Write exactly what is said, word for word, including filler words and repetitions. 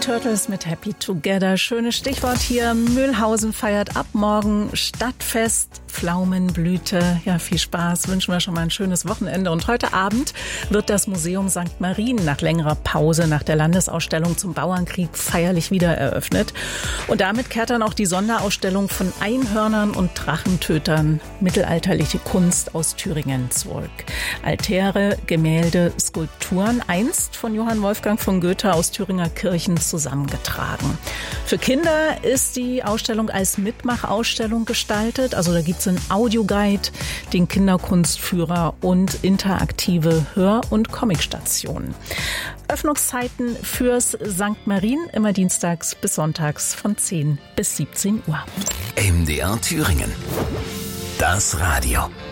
Turtles mit Happy Together. Schönes Stichwort hier. Mühlhausen feiert ab morgen Stadtfest, Pflaumenblüte. Ja, viel Spaß. Wünschen wir schon mal ein schönes Wochenende. Und heute Abend wird das Museum Sankt Marien nach längerer Pause nach der Landesausstellung zum Bauernkrieg feierlich wieder eröffnet. Und damit kehrt dann auch die Sonderausstellung von Einhörnern und Drachentötern, mittelalterliche Kunst aus Thüringen, zurück. Altäre, Gemälde, Skulpturen, einst von Johann Wolfgang von Goethe aus Thüringer Kirchen zusammengetragen. Für Kinder ist die Ausstellung als Mitmachausstellung gestaltet. Also da gibt es einen Audioguide, den Kinderkunstführer und interaktive Hör- und Comicstationen. Öffnungszeiten fürs Sankt Marien immer dienstags bis sonntags von zehn bis siebzehn Uhr. M D R Thüringen. Das Radio.